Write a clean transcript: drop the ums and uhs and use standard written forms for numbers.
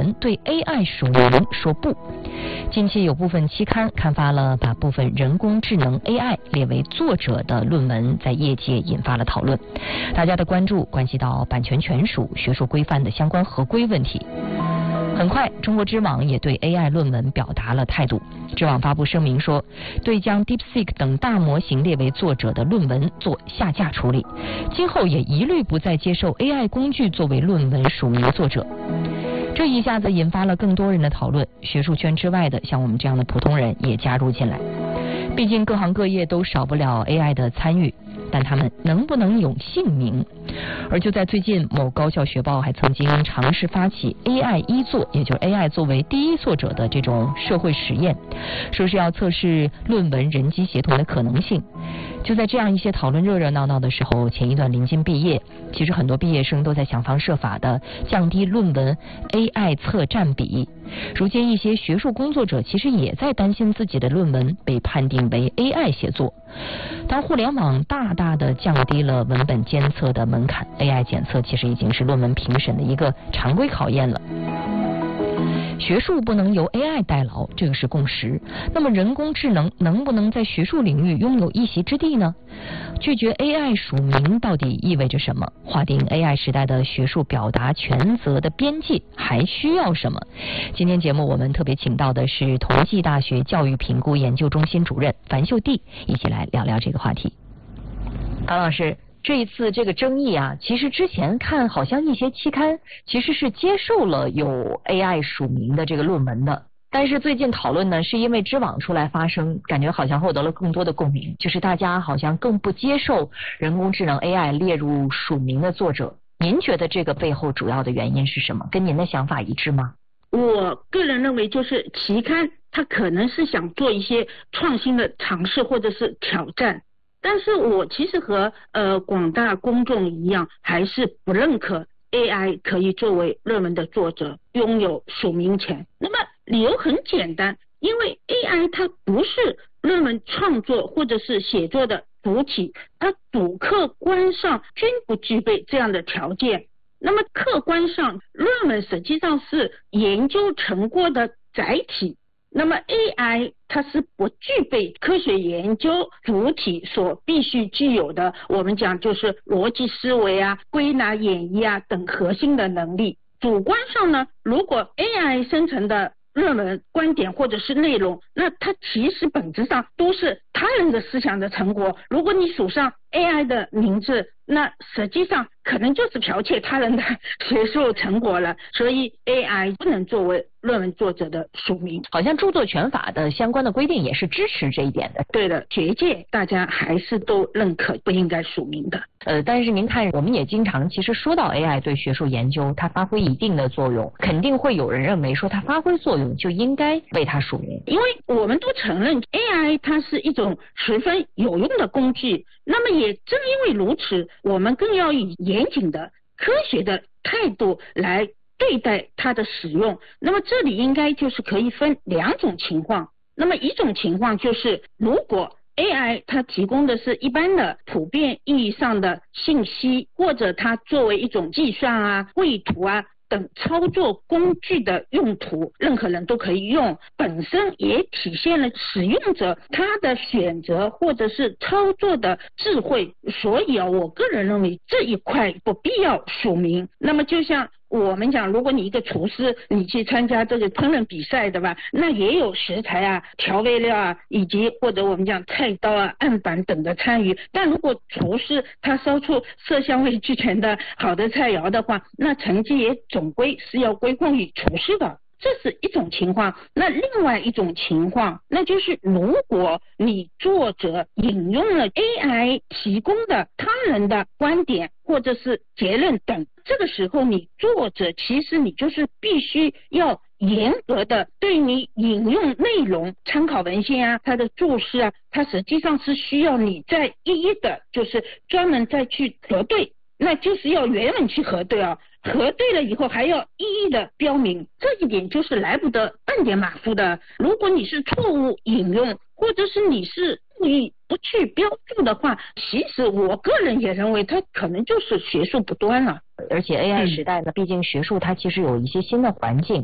权对 AI 署名说不。近期有部分期刊刊发了把部分人工智能 AI 列为作者的论文，在业界引发了讨论。大家的关注关系到版权权属、学术规范的相关合规问题。很快，中国知网也对 AI 论文表达了态度。知网发布声明说，对将 DeepSeek 等大模型列为作者的论文做下架处理，今后也一律不再接受 AI 工具作为论文署名作者。这一下子引发了更多人的讨论，学术圈之外的像我们这样的普通人也加入进来。毕竟各行各业都少不了 AI 的参与，但他们能不能有姓名？而就在最近，某高校学报还曾经尝试发起 AI 一作，也就是 AI 作为第一作者的这种社会实验，说是要测试论文人机协同的可能性。就在这样一些讨论热热闹闹的时候，前一段临近毕业，其实很多毕业生都在想方设法的降低论文 AI 测占比。如今一些学术工作者其实也在担心自己的论文被判定为 AI 写作。当互联网大大的降低了文本监测的门槛， AI 检测其实已经是论文评审的一个常规考验了。学术不能由 AI 代劳，这个是共识。那么人工智能能不能在学术领域拥有一席之地呢？拒绝 AI 署名到底意味着什么？划定 AI 时代的学术表达权责的边界还需要什么？今天节目我们特别请到的是同济大学教育评估研究中心主任樊秀娣，一起来聊聊这个话题。樊老师，这一次这个争议啊，其实之前看好像一些期刊其实是接受了有 AI 署名的这个论文的，但是最近讨论呢，是因为知网出来发声，感觉好像获得了更多的共鸣，就是大家好像更不接受人工智能 AI 列入署名的作者。您觉得这个背后主要的原因是什么？跟您的想法一致吗？ 我个人认为，就是期刊它可能是想做一些创新的尝试或者是挑战，但是我其实和广大公众一样，还是不认可 AI 可以作为论文的作者，拥有署名权。那么理由很简单，因为 AI 它不是论文创作或者是写作的主体，它主客观上均不具备这样的条件。那么客观上，论文实际上是研究成果的载体，那么 AI 它是不具备科学研究主体所必须具有的，我们讲就是逻辑思维啊、归纳演绎啊等核心的能力。主观上呢，如果 AI 生成的论文观点或者是内容，那它其实本质上都是他人的思想的成果。如果你署上 AI 的名字，那实际上可能就是剽窃他人的学术成果了。所以 AI 不能作为论文作者的署名。 好像著作权法的相关的规定也是支持这一点的。 对的，学界大家还是都认可不应该署名的。 但是您看，我们也经常其实说到 AI 对学术研究它发挥一定的作用，肯定会有人认为说它发挥作用就应该为它署名， 因为我们都承认 AI 它是一种十分有用的工具，那么也正因为如此，我们更要以严谨的科学的态度来对待它的使用。那么这里应该就是可以分两种情况。那么一种情况就是，如果 AI 它提供的是一般的普遍意义上的信息，或者它作为一种计算啊、绘图啊等操作工具的用途，任何人都可以用，本身也体现了使用者他的选择或者是操作的智慧。所以我个人认为这一块不必要署名。那么就像我们讲，如果你一个厨师，你去参加这个烹饪比赛的吧，那也有食材啊、调味料啊，以及或者我们讲菜刀啊、案板等的参与。但如果厨师他烧出色香味俱全的好的菜肴的话，那成绩也总归是要归功于厨师的。这是一种情况。那另外一种情况，那就是如果你作者引用了 AI 提供的他人的观点或者是结论等，这个时候你作者其实你就是必须要严格的对你引用内容、参考文献啊、它的注释啊，它实际上是需要你再一一的就是专门再去核对，那就是要原文去核对啊，核对了以后还要一一的标明，这一点就是来不得半点马虎的。如果你是错误引用，或者是你是故意不去标注的话，其实我个人也认为它可能就是学术不端了。 而且 AI 时代呢，毕竟学术它其实有一些新的环境，